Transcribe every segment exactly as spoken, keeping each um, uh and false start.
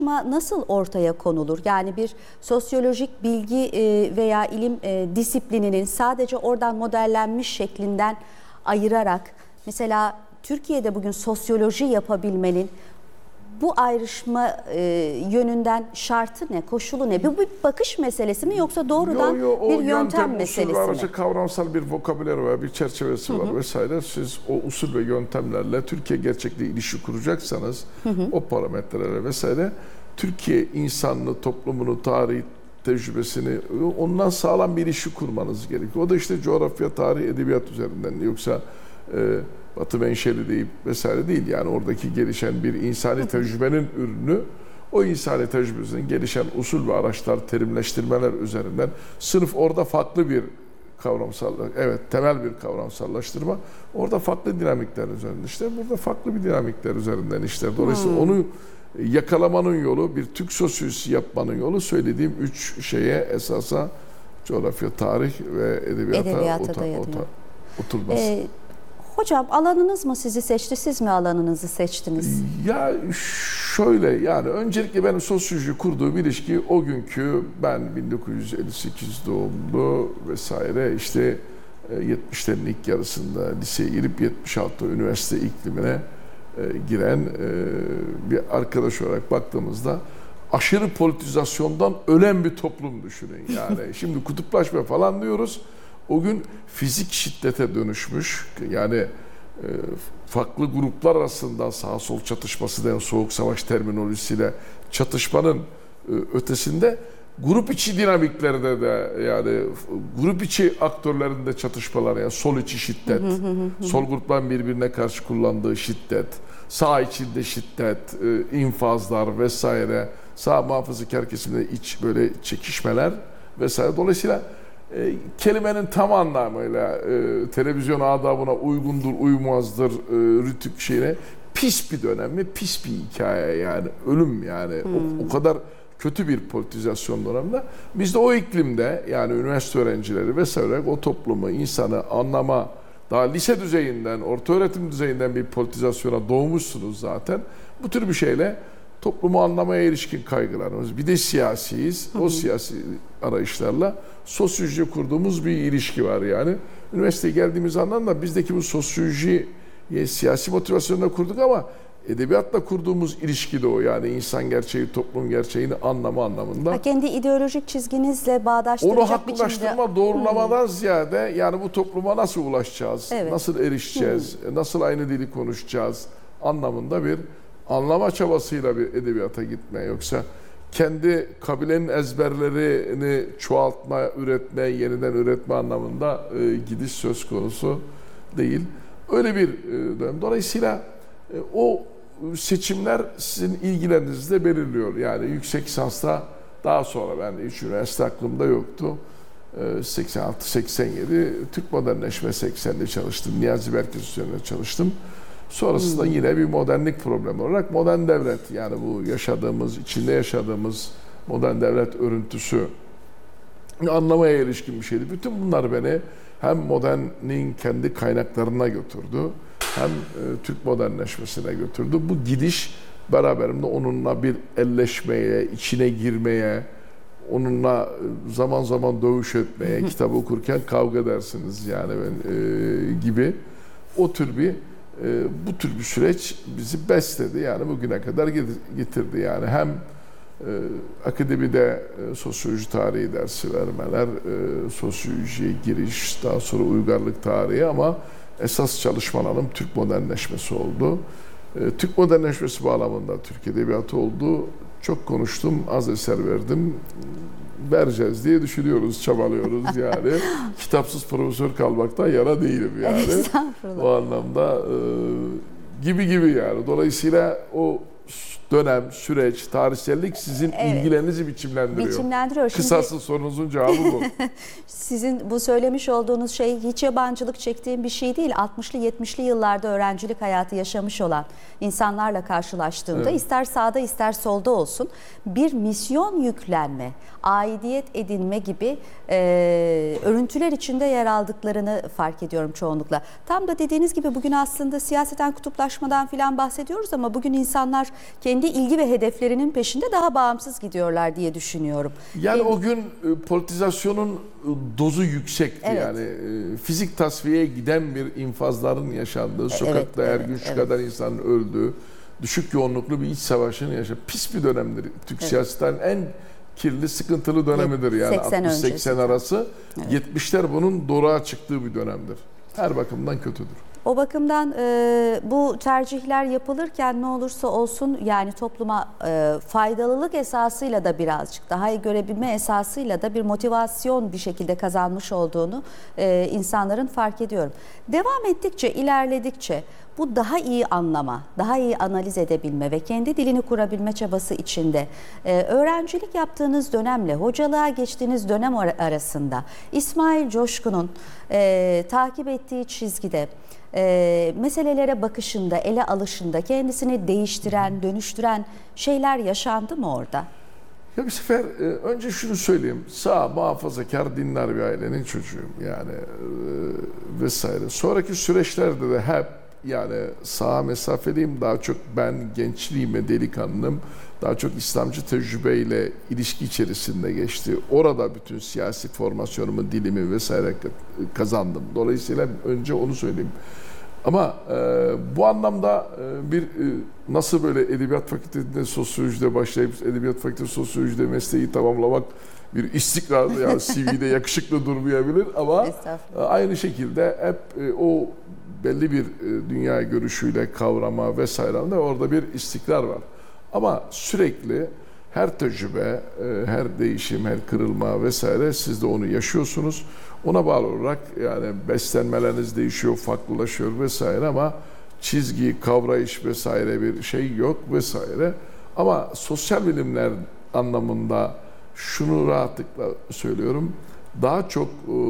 Nasıl ortaya konulur? Yani bir sosyolojik bilgi veya ilim disiplininin sadece oradan modellenmiş şeklinden ayırarak, mesela Türkiye'de bugün sosyoloji yapabilmenin bu ayrışma yönünden şartı ne, koşulu ne? Bu bir bakış meselesi mi yoksa doğrudan yo, yo, bir yöntem, yöntem meselesi mi? Usul kavramsal bir vokabüler var, bir çerçevesi var, hı hı, vesaire. Siz o usul ve yöntemlerle Türkiye gerçekle ilişki kuracaksanız, hı hı, o parametrelerle vesaire Türkiye insanını, toplumunu, tarih tecrübesini, ondan sağlam bir ilişki kurmanız gerekiyor. O da işte coğrafya, tarih, edebiyat üzerinden. Yoksa e, Batı menşeli deyip vesaire değil. Yani oradaki gelişen bir insani tecrübenin ürünü, o insani tecrübesinin gelişen usul ve araçlar, terimleştirmeler üzerinden sınıf orada farklı bir kavramsal, evet temel bir kavramsallaştırma. Orada farklı dinamikler üzerinden işte, burada farklı bir dinamikler üzerinden işte. Dolayısıyla hmm. onu yakalamanın yolu, bir Türk sosyolojisi yapmanın yolu söylediğim üç şeye, esasa coğrafya, tarih ve edebiyata, edebiyata ota, ota, oturması. Ee, hocam alanınız mı sizi seçti, siz mi alanınızı seçtiniz? Ya şöyle, yani öncelikle benim sosyoloji kurduğum ilişki o günkü, ben bin dokuz yüz elli sekiz doğumlu vesaire, işte yetmişlerin ilk yarısında liseye girip yetmiş altı üniversite iklimine giren bir arkadaş olarak baktığımızda aşırı politizasyondan ölen bir toplum düşünün. Yani şimdi kutuplaşma falan diyoruz. O gün fizik şiddete dönüşmüş. Yani farklı gruplar arasında sağ sol çatışması denen soğuk savaş terminolojisiyle çatışmanın ötesinde grup içi dinamiklerde de, yani grup içi aktörlerinde çatışmalar, yani sol içi şiddet, sol grupların birbirine karşı kullandığı şiddet, sağ içinde şiddet, infazlar vesaire, sağ muhafazakar kesimde iç böyle çekişmeler vesaire. Dolayısıyla e, kelimenin tam anlamıyla e, televizyon adabına uygundur, uymazdır, e, rütük şeyine pis bir dönem ve pis bir hikaye, yani ölüm yani hmm. o, o kadar kötü bir politizasyon döneminde. Biz de o iklimde, yani üniversite öğrencileri vesaire, o toplumu, insanı anlama, daha lise düzeyinden, orta öğretim düzeyinden bir politizasyona doğmuşsunuz zaten. Bu tür bir şeyle toplumu anlamaya ilişkin kaygılarımız. Bir de siyasiyiz. O siyasi arayışlarla sosyoloji kurduğumuz bir ilişki var yani. Üniversiteye geldiğimiz andan da bizdeki bu sosyolojiyi siyasi motivasyonla kurduk ama edebiyatla kurduğumuz ilişki de o. Yani insan gerçeği, toplum gerçeğini anlama anlamında. Ha, kendi ideolojik çizginizle bağdaştıracak onu haklılaştırma, biçimde... doğrulamadan hmm. ziyade, yani bu topluma nasıl ulaşacağız, evet, nasıl erişeceğiz, hmm. nasıl aynı dili konuşacağız anlamında bir anlama çabasıyla bir edebiyata gitme. Yoksa kendi kabilenin ezberlerini çoğaltma, üretme, yeniden üretme anlamında e, gidiş söz konusu değil. Öyle bir e, dönem. Dolayısıyla e, o seçimler sizin ilgilerinizde belirliyor. Yani yüksek lisansta daha sonra, ben hiç üniversite aklımda yoktu. E, seksen altı seksen yedi Türk modernleşme seksen'de çalıştım. Niyazi Berkes üzerine çalıştım. Sonrasında hmm. yine bir modernlik problemi olarak modern devlet, yani bu yaşadığımız, içinde yaşadığımız modern devlet örüntüsü anlamaya ilişkin bir şeydi. Bütün bunlar beni hem modernin kendi kaynaklarına götürdü, hem e, Türk modernleşmesine götürdü. Bu gidiş beraberinde onunla bir elleşmeye, içine girmeye, onunla zaman zaman dövüş etmeye, kitap okurken kavga edersiniz yani ben e, gibi, o tür bir e, bu tür bir süreç bizi besledi, yani bugüne kadar getirdi. Yani hem e, akademide e, sosyoloji tarihi dersi vermeler, e, sosyolojiye giriş, daha sonra uygarlık tarihi, ama esas çalışma alanım Türk modernleşmesi oldu. E, Türk modernleşmesi bağlamında Türk edebiyatı oldu. Çok konuştum, az eser verdim. Vereceğiz diye düşünüyoruz, çabalıyoruz yani. Kitapsız profesör kalmaktan yana değilim yani. O anlamda e, gibi gibi yani. Dolayısıyla o dönem, süreç, tarihsellik sizin evet. ilgilerinizi biçimlendiriyor. Biçimlendiriyor. Kısası Şimdi... sorunuzun cevabı bu. Sizin bu söylemiş olduğunuz şey hiç yabancılık çektiğim bir şey değil. altmışlı yetmişli yıllarda öğrencilik hayatı yaşamış olan insanlarla karşılaştığımda, evet, ister sağda ister solda olsun, bir misyon yüklenme, aidiyet edinme gibi e, örüntüler içinde yer aldıklarını fark ediyorum çoğunlukla. Tam da dediğiniz gibi bugün aslında siyaseten kutuplaşmadan filan bahsediyoruz ama bugün insanlar kendi kendi ilgi ve hedeflerinin peşinde daha bağımsız gidiyorlar diye düşünüyorum. Yani Kendi... o gün e, politizasyonun e, dozu yüksekti. Evet. Yani e, fizik tasfiyeye giden bir infazların yaşandığı, sokakta evet, her gün evet, şu evet. kadar insanın öldüğü, düşük yoğunluklu bir iç savaşını yaşadı. Pis bir dönemdir. Türk evet. siyasetten en kirli, sıkıntılı dönemidir yani. altmış seksen arası. Evet. yetmişler bunun doruğa çıktığı bir dönemdir. Her bakımdan kötüdür. O bakımdan e, bu tercihler yapılırken ne olursa olsun yani topluma e, faydalılık esasıyla da birazcık daha iyi görebilme esasıyla da bir motivasyon bir şekilde kazanmış olduğunu e, insanların fark ediyorum. Devam ettikçe, ilerledikçe bu daha iyi anlama, daha iyi analiz edebilme ve kendi dilini kurabilme çabası içinde e, öğrencilik yaptığınız dönemle hocalığa geçtiğiniz dönem arasında İsmail Coşkun'un e, takip ettiği çizgide E, meselelere bakışında, ele alışında kendisini değiştiren, dönüştüren şeyler yaşandı mı orada? Ya bir sefer e, önce şunu söyleyeyim. Sağ, muhafazakar, dindar bir ailenin çocuğuyum yani e, vesaire. Sonraki süreçlerde de hep yani sağa mesafeliyim. Daha çok ben gençliğime delikanlım. Daha çok İslamcı tecrübeyle ilişki içerisinde geçti. Orada bütün siyasi formasyonumu, dilimi vesaire kazandım. Dolayısıyla önce onu söyleyeyim. Ama e, bu anlamda e, bir e, nasıl böyle Edebiyat Fakültesi'nde sosyolojide başlayıp Edebiyat Fakültesi sosyolojide mesleği tamamlamak bir istikrar yani C V'de yakışıklı durmayabilir ama e, aynı şekilde hep e, o belli bir e, dünya görüşüyle kavrama vesaire de orada bir istikrar var. Ama sürekli her tecrübe, her değişim, her kırılma vesaire siz de onu yaşıyorsunuz. Ona bağlı olarak yani beslenmeleriniz değişiyor, farklılaşıyor vesaire ama çizgi, kavrayış vesaire bir şey yok vesaire. Ama sosyal bilimler anlamında şunu rahatlıkla söylüyorum. Daha çok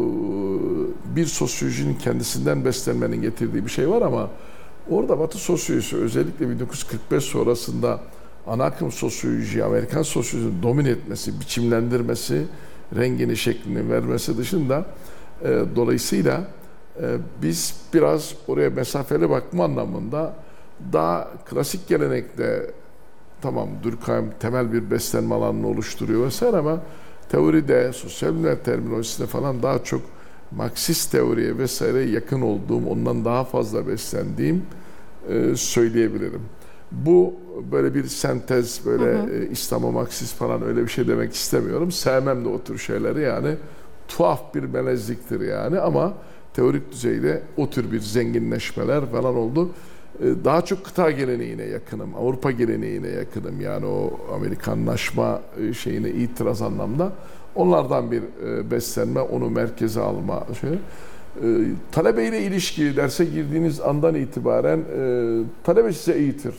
bir sosyolojinin kendisinden beslenmenin getirdiği bir şey var ama orada Batı sosyolojisi özellikle bin dokuz yüz kırk beş sonrasında ana akım sosyoloji, Amerikan sosyolojisinin domine etmesi, biçimlendirmesi, rengini, şeklini vermesi dışında e, dolayısıyla e, biz biraz oraya mesafeli bakma anlamında daha klasik gelenekte tamam Durkheim temel bir beslenme alanını oluşturuyor vesaire ama teoride, sosyal bilimler terminolojisinde falan daha çok Marksist teoriye vesaire yakın olduğum, ondan daha fazla beslendiğim e, söyleyebilirim. Bu böyle bir sentez, böyle hı hı. E, İslam'a Marksist falan öyle bir şey demek istemiyorum. Sevmem de o tür şeyleri yani. Tuhaf bir melezliktir yani ama teorik düzeyde o tür bir zenginleşmeler falan oldu. E, daha çok kıta geleneğine yakınım, Avrupa geleneğine yakınım. Yani o Amerikanlaşma şeyine itiraz anlamda. Onlardan bir e, beslenme, onu merkeze alma şey. E, talebeyle ilişki derse girdiğiniz andan itibaren e, talebe size eğitir.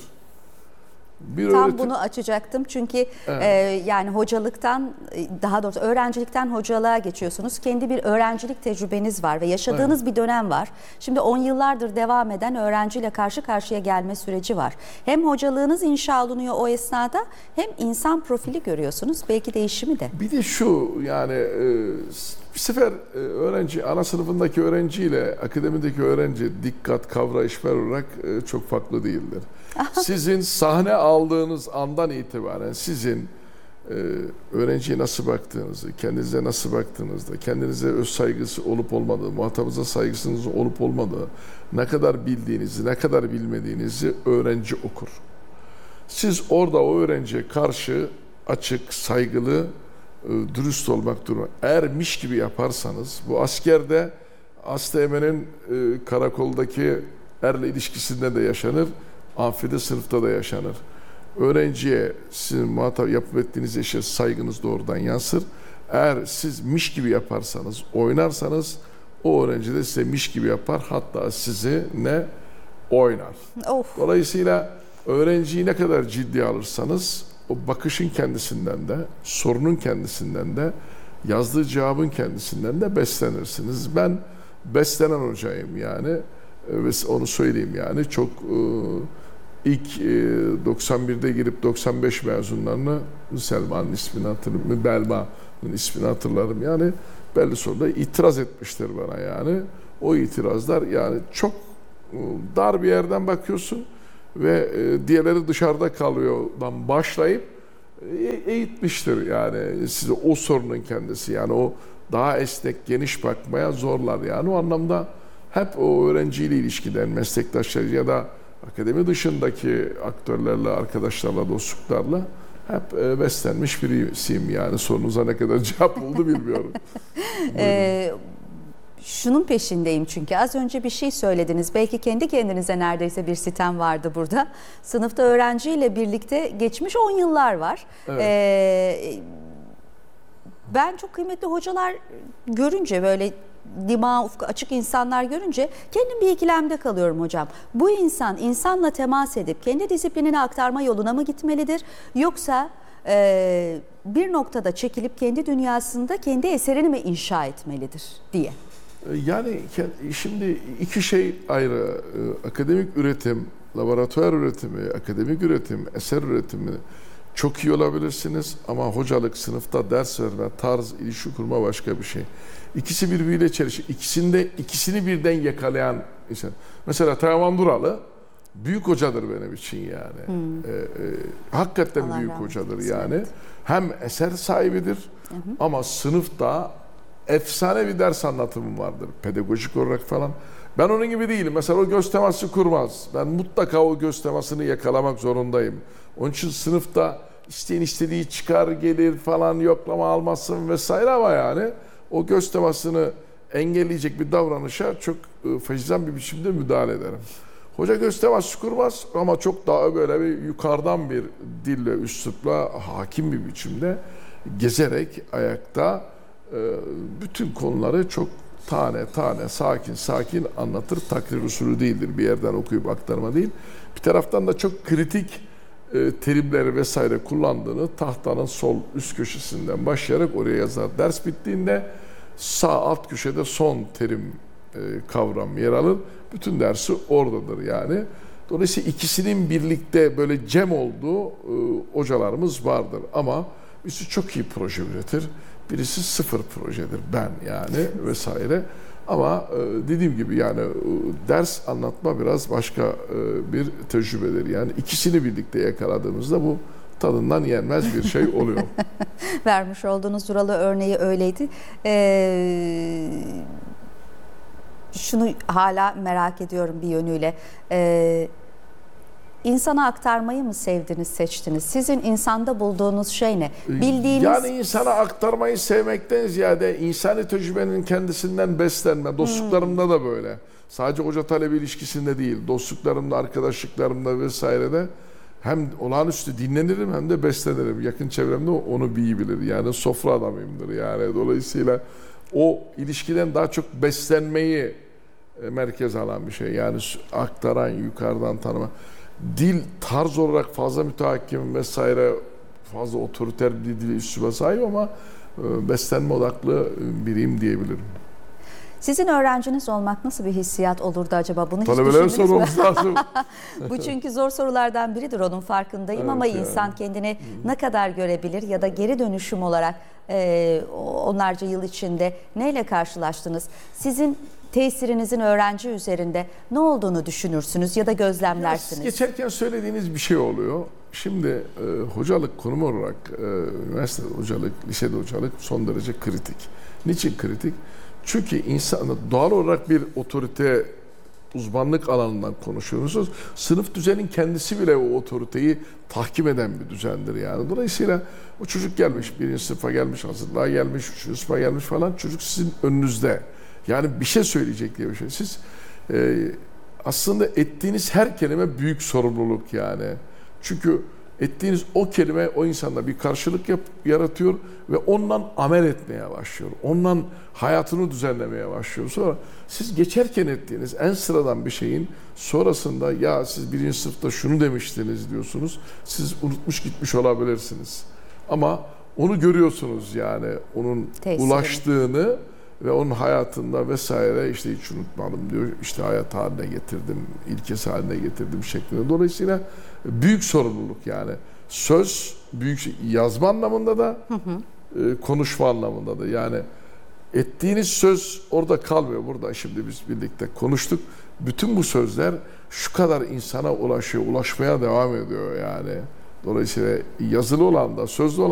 Bir Tam öğretim... bunu açacaktım çünkü evet. e, yani hocalıktan daha doğrusu öğrencilikten hocalığa geçiyorsunuz. Kendi bir öğrencilik tecrübeniz var ve yaşadığınız evet. bir dönem var. Şimdi on yıllardır devam eden öğrenciyle karşı karşıya gelme süreci var. Hem hocalığınız inşa olunuyor o esnada hem insan profili görüyorsunuz. Belki değişimi de. Bir de şu yani e, bir sefer e, öğrenci ana sınıfındaki öğrenciyle akademideki öğrenci dikkat, kavrayış olarak e, çok farklı değildir. Sizin sahne aldığınız andan itibaren sizin e, öğrenciye nasıl baktığınızı, kendinize nasıl baktığınızda, kendinize öz saygısı olup olmadığı, muhatabınıza saygısınız olup olmadığı, ne kadar bildiğinizi, ne kadar bilmediğinizi öğrenci okur. Siz orada o öğrenciye karşı açık, saygılı, e, dürüst olmak durumunda. Eğer miş gibi yaparsanız, bu askerde Asteğmen'in e, karakoldaki erle ilişkisinde de yaşanır. Amfide sınıfta da yaşanır. Öğrenciye sizin muhatap yapıp ettiğiniz işe saygınız doğrudan yansır. Eğer siz miş gibi yaparsanız, oynarsanız o öğrenci de size miş gibi yapar. Hatta sizi ne oynar. Of. Dolayısıyla öğrenciyi ne kadar ciddiye alırsanız o bakışın kendisinden de, sorunun kendisinden de, yazdığı cevabın kendisinden de beslenirsiniz. Ben beslenen hocayım yani. Ve onu söyleyeyim yani çok e, ilk e, doksan birde girip doksan beş mezunlarını Selma'nın ismini hatırlarım, Belma'nın ismini hatırlarım yani belli soruda itiraz etmişler bana yani o itirazlar yani çok e, dar bir yerden bakıyorsun ve e, diğerleri dışarıda kalıyordan başlayıp e, eğitmiştir yani size o sorunun kendisi. Yani o daha esnek, geniş bakmaya zorlar yani. O anlamda hep o öğrenciyle ilişkiden, meslektaşları ya da akademi dışındaki aktörlerle, arkadaşlarla, dostluklarla hep e, beslenmiş birisiyim yani. Sorunuza ne kadar cevap buldu bilmiyorum. ee, şunun peşindeyim çünkü az önce bir şey söylediniz. Belki kendi kendinize neredeyse bir sitem vardı burada. Sınıfta öğrenciyle birlikte geçmiş on yıllar var. Evet. Ee, ben çok kıymetli hocalar görünce, böyle dimağı ufku açık insanlar görünce kendim bir ikilemde kalıyorum hocam. Bu insan insanla temas edip kendi disiplinini aktarma yoluna mı gitmelidir? Yoksa e, bir noktada çekilip kendi dünyasında kendi eserini mi inşa etmelidir diye. Yani şimdi iki şey ayrı. Akademik üretim, laboratuvar üretimi, akademik üretim, eser üretimi çok iyi olabilirsiniz ama hocalık, sınıfta ders verme, tarz, ilişki kurma başka bir şey. İkisi birbiriyle çelişir. İkisinde ikisini birden yakalayan insan. Mesela Teoman Duralı büyük hocadır benim için yani. Hmm. Ee, e, hakikaten Allah büyük hocadır etsin. Yani. Hem eser sahibidir hı hı. ama sınıfta efsane bir ders anlatımı vardır. Pedagojik olarak falan. Ben onun gibi değilim. Mesela o göz teması kurmaz. Ben mutlaka o göz temasını yakalamak zorundayım. Onun için sınıfta isteyen istediği çıkar gelir falan, yoklama almasın vesaire ama yani o göz temasını engelleyecek bir davranışa çok faşizan bir biçimde müdahale ederim. Hoca göz teması kurmaz ama çok daha böyle bir yukarıdan bir dille, üslupla, hakim bir biçimde gezerek ayakta bütün konuları çok tane tane sakin sakin anlatır. Takrir usulü değildir. Bir yerden okuyup aktarma değil. Bir taraftan da çok kritik e, terimleri vesaire kullandığını tahtanın sol üst köşesinden başlayarak oraya yazar. Ders bittiğinde sağ alt köşede son terim e, kavram yer alır. Bütün dersi oradadır yani. Dolayısıyla ikisinin birlikte böyle cem olduğu e, hocalarımız vardır. Ama birisi çok iyi proje üretir. Birisi sıfır projedir ben yani vesaire. Ama dediğim gibi yani ders anlatma biraz başka bir tecrübedir. Yani ikisini birlikte yakaladığımızda bu tadından yenmez bir şey oluyor. Vermiş olduğunuz Duralı örneği öyleydi. Ee, şunu hala merak ediyorum bir yönüyle. Ee, İnsana aktarmayı mı sevdiniz, seçtiniz? Sizin insanda bulduğunuz şey ne? Bildiğiniz... Yani insana aktarmayı sevmekten ziyade insani tecrübenin kendisinden beslenme. Dostluklarımda hmm. da böyle. Sadece hoca-talebe ilişkisinde değil, dostluklarımda, arkadaşlıklarımda vesairede hem olağanüstü dinlenirim hem de beslenirim. Yakın çevremde onu iyi bilir. Yani sofra adamıyımdır yani. Dolayısıyla o ilişkiden daha çok beslenmeyi merkez alan bir şey. Yani aktaran, yukarıdan tanıma. Dil tarz olarak fazla mütehakim vesaire, fazla otoriter bir dil üsluba sahip ama beslenme odaklı biriyim diyebilirim. Sizin öğrenciniz olmak nasıl bir hissiyat olurdu acaba? Bunu hiç Talebelere düşündünüz mü? sormamız lazım. Bu çünkü zor sorulardan biridir, onun farkındayım evet, ama yani. insan kendini ne kadar görebilir ya da geri dönüşüm olarak e, onlarca yıl içinde neyle karşılaştınız? Sizin tesirinizin öğrenci üzerinde ne olduğunu düşünürsünüz ya da gözlemlersiniz? Ya, geçerken söylediğiniz bir şey oluyor. Şimdi e, hocalık konumu olarak e, üniversite hocalık, lisede hocalık son derece kritik. Niçin kritik? Çünkü insan doğal olarak bir otorite, uzmanlık alanından konuşuyorsunuz. Sınıf düzenin kendisi bile o otoriteyi tahkim eden bir düzendir yani. Dolayısıyla o çocuk gelmiş, birinci sınıfa gelmiş, hazırlığa gelmiş, üçüncü sınıfa gelmiş falan, çocuk sizin önünüzde. Yani bir şey söyleyecek diye bir şey. Siz e, aslında ettiğiniz her kelime büyük sorumluluk yani. Çünkü ettiğiniz o kelime o insanda bir karşılık yap, yaratıyor ve ondan amel etmeye başlıyor. Ondan hayatını düzenlemeye başlıyor. Sonra siz geçerken ettiğiniz en sıradan bir şeyin sonrasında ya siz birinci sınıfta şunu demiştiniz diyorsunuz. Siz unutmuş gitmiş olabilirsiniz. Ama onu görüyorsunuz yani onun Tesiri. ulaştığını ve onun hayatında vesaire işte hiç unutmadım diyor. İşte hayat haline getirdim, ilkesi haline getirdim şeklinde. Dolayısıyla büyük sorumluluk yani. Söz büyük şey. Yazma anlamında da, hı hı. E, konuşma anlamında da. Yani ettiğiniz söz orada kalmıyor. Burada şimdi biz birlikte konuştuk. Bütün bu sözler şu kadar insana ulaşıyor, ulaşmaya devam ediyor yani. Dolayısıyla yazılı olan da, sözlü olan